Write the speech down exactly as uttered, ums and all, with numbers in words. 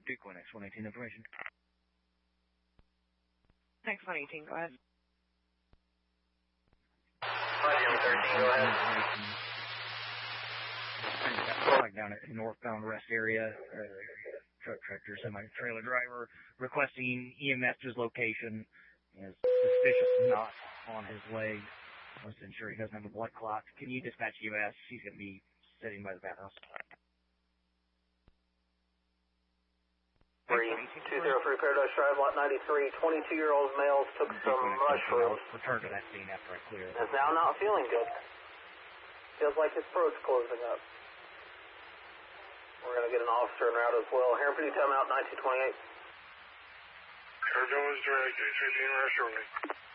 Duke one X one eighteen information. X one eighteen, go ahead. thirteen, go ahead. Like down at the northbound rest area, uh, truck tractor, semi-trailer driver requesting E M S's location. He has suspicious knot on his leg. Wants to ensure he doesn't have a blood clot. Can you dispatch E M S? He's going to be sitting by the bathhouse. three two zero three Paradise Drive, lot ninety-three. twenty-two-year-old male took some mushrooms. Return to that scene after I clear it. Is now not feeling good. Feels like his throat's closing up. We're going to get an officer en route as well. Here, pretty time out, nineteen twenty-eight. Arizona is direct, eight fifteen, rush shortly.